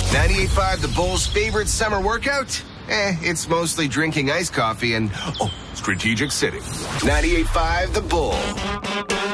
98.5, the Bulls' favorite summer workout? It's mostly drinking iced coffee and, strategic sitting. 98.5, the Bull.